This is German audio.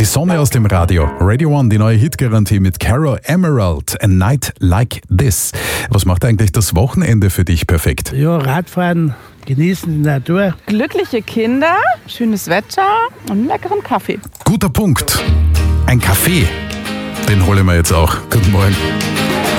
Sonne aus dem Radio. Radio One, die neue Hitgarantie mit Caro Emerald. A Night Like This. Was macht eigentlich das Wochenende für dich perfekt? Ja, Radfahren, genießen die Natur. Glückliche Kinder, schönes Wetter und einen leckeren Kaffee. Guter Punkt. Ein Kaffee. Den hole ich mir jetzt auch. Guten Morgen.